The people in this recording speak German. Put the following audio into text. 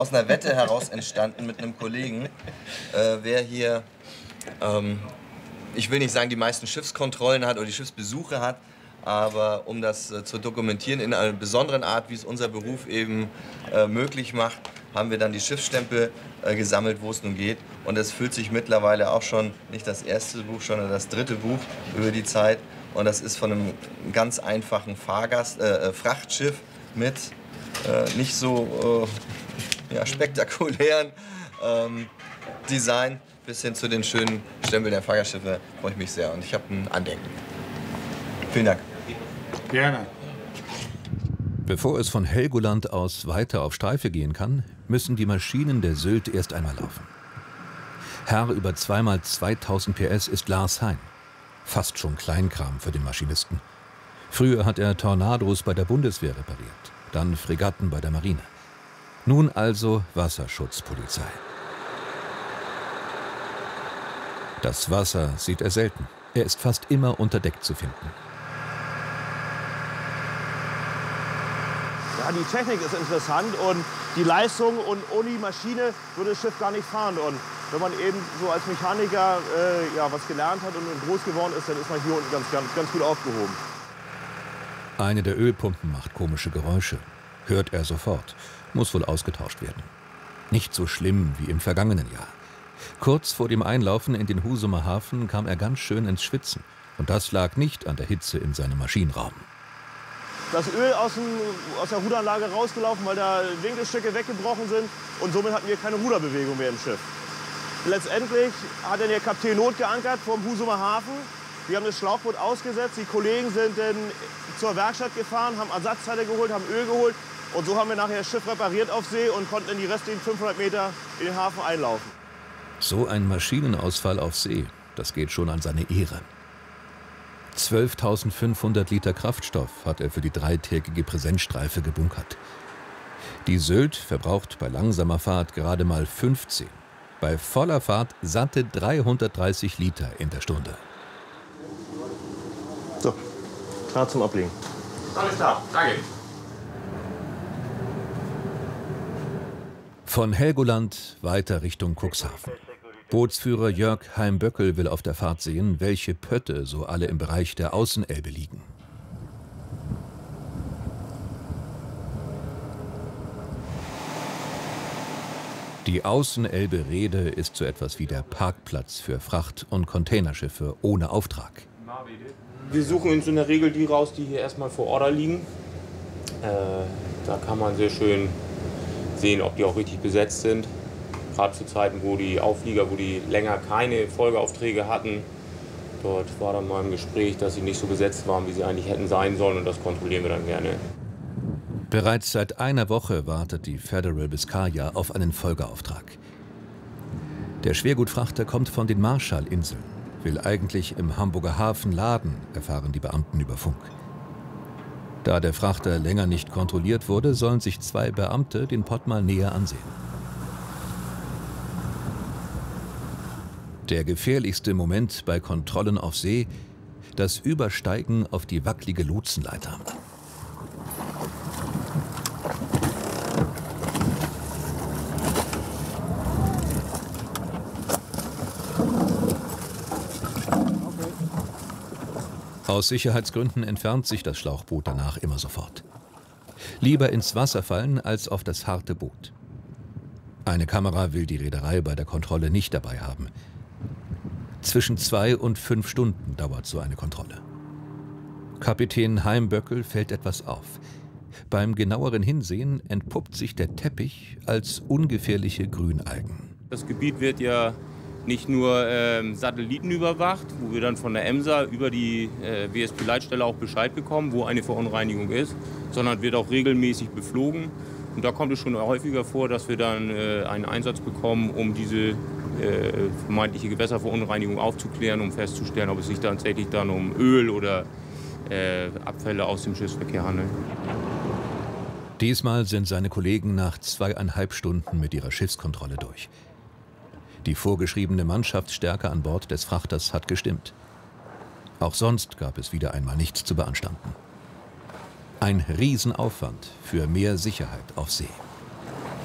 aus einer Wette heraus entstanden mit einem Kollegen, wer hier, ich will nicht sagen, die meisten Schiffskontrollen hat oder die Schiffsbesuche hat, aber um das zu dokumentieren in einer besonderen Art, wie es unser Beruf eben möglich macht, haben wir dann die Schiffsstempel gesammelt, wo es nun geht. Und es füllt sich mittlerweile auch schon nicht das erste Buch, sondern das dritte Buch über die Zeit. Und das ist von einem ganz einfachen Frachtschiff mit nicht so spektakulären Design bis hin zu den schönen Stempeln der Fahrgastschiffe. Freue ich mich sehr und ich habe ein Andenken. Vielen Dank. Gerne. Bevor es von Helgoland aus weiter auf Streife gehen kann, müssen die Maschinen der Sylt erst einmal laufen. Herr über 2x2000 PS ist Lars Hein. Fast schon Kleinkram für den Maschinisten. Früher hat er Tornados bei der Bundeswehr repariert, dann Fregatten bei der Marine. Nun also Wasserschutzpolizei. Das Wasser sieht er selten. Er ist fast immer unter Deck zu finden. Ja, die Technik ist interessant und die Leistung, und ohne die Maschine würde das Schiff gar nicht fahren. Und wenn man eben so als Mechaniker was gelernt hat und groß geworden ist, dann ist man hier unten ganz gut aufgehoben. Eine der Ölpumpen macht komische Geräusche. Hört er sofort. Muss wohl ausgetauscht werden. Nicht so schlimm wie im vergangenen Jahr. Kurz vor dem Einlaufen in den Husumer Hafen kam er ganz schön ins Schwitzen. Und das lag nicht an der Hitze in seinem Maschinenraum. Das Öl aus der Ruderanlage rausgelaufen, weil da Winkelstücke weggebrochen sind. Und somit hatten wir keine Ruderbewegung mehr im Schiff. Letztendlich hat dann der Kapitän notgeankert vom Husumer Hafen. Wir haben das Schlauchboot ausgesetzt. Die Kollegen sind dann zur Werkstatt gefahren, haben Ersatzteile geholt, haben Öl geholt. Und so haben wir nachher das Schiff repariert auf See und konnten in die restlichen 500 Meter in den Hafen einlaufen. So ein Maschinenausfall auf See, das geht schon an seine Ehre. 12.500 Liter Kraftstoff hat er für die dreitägige Präsenzstreife gebunkert. Die Sylt verbraucht bei langsamer Fahrt gerade mal 15. Bei voller Fahrt satte 330 Liter in der Stunde. So, klar zum Ablegen. Alles klar, danke. Von Helgoland weiter Richtung Cuxhaven. Bootsführer Jörg Heimböckel will auf der Fahrt sehen, welche Pötte so alle im Bereich der Außenelbe liegen. Die Außenelbe-Reede ist so etwas wie der Parkplatz für Fracht- und Containerschiffe ohne Auftrag. Wir suchen uns in der Regel die raus, die hier erstmal vor Order liegen. Da kann man sehr schön sehen, ob die auch richtig besetzt sind. Gerade zu Zeiten, wo die Auflieger, wo die länger keine Folgeaufträge hatten, dort war dann mal im Gespräch, dass sie nicht so besetzt waren, wie sie eigentlich hätten sein sollen, und das kontrollieren wir dann gerne. Bereits seit einer Woche wartet die Federal Biscaya auf einen Folgeauftrag. Der Schwergutfrachter kommt von den Marshallinseln, will eigentlich im Hamburger Hafen laden, erfahren die Beamten über Funk. Da der Frachter länger nicht kontrolliert wurde, sollen sich 2 Beamte den Pott mal näher ansehen. Der gefährlichste Moment bei Kontrollen auf See: das Übersteigen auf die wackelige Lotsenleiter. Aus Sicherheitsgründen entfernt sich das Schlauchboot danach immer sofort. Lieber ins Wasser fallen als auf das harte Boot. Eine Kamera will die Reederei bei der Kontrolle nicht dabei haben. Zwischen 2 und 5 Stunden dauert so eine Kontrolle. Kapitän Heimböckel fällt etwas auf. Beim genaueren Hinsehen entpuppt sich der Teppich als ungefährliche Grünalgen. Das Gebiet wird ja nicht nur satellitenüberwacht, wo wir dann von der EMSA über die WSP-Leitstelle auch Bescheid bekommen, wo eine Verunreinigung ist, sondern wird auch regelmäßig beflogen. Und da kommt es schon häufiger vor, dass wir dann einen Einsatz bekommen, um diese vermeintliche Gewässerverunreinigung aufzuklären, um festzustellen, ob es sich tatsächlich dann um Öl oder Abfälle aus dem Schiffsverkehr handelt. Diesmal sind seine Kollegen nach 2,5 Stunden mit ihrer Schiffskontrolle durch. Die vorgeschriebene Mannschaftsstärke an Bord des Frachters hat gestimmt. Auch sonst gab es wieder einmal nichts zu beanstanden. Ein Riesenaufwand für mehr Sicherheit auf See.